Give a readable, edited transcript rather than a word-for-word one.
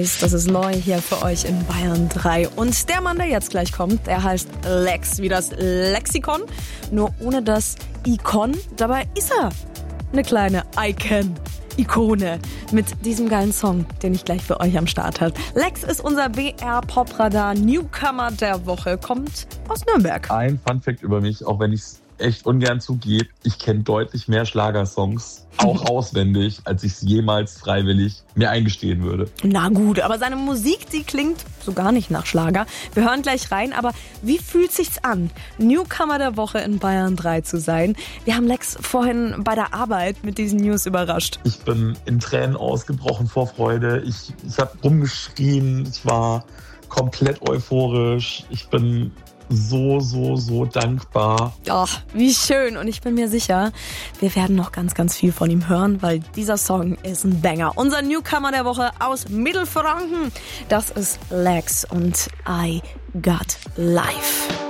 Das ist neu hier für euch in Bayern 3. Und der Mann, der jetzt gleich kommt, der heißt Lex, wie das Lexikon, nur ohne das Ikon. Dabei ist er eine kleine Ikone mit diesem geilen Song, den ich gleich für euch am Start habe. Lex ist unser BR-Popradar Newcomer der Woche, kommt aus Nürnberg. Ein Funfact über mich, auch wenn ich es echt ungern zugebe, ich kenne deutlich mehr Schlagersongs, auch auswendig, als ich es jemals freiwillig mir eingestehen würde. Na gut, aber seine Musik, die klingt so gar nicht nach Schlager. Wir hören gleich rein, aber wie fühlt sich's an, Newcomer der Woche in Bayern 3 zu sein? Wir haben Lex vorhin bei der Arbeit mit diesen News überrascht. Ich bin in Tränen ausgebrochen vor Freude. Ich habe rumgeschrien, ich war komplett euphorisch. Ich bin so dankbar. Ach, wie schön. Und ich bin mir sicher, wir werden noch ganz, ganz viel von ihm hören, weil dieser Song ist ein Banger. Unser Newcomer der Woche aus Mittelfranken, das ist Lex und I Got Life.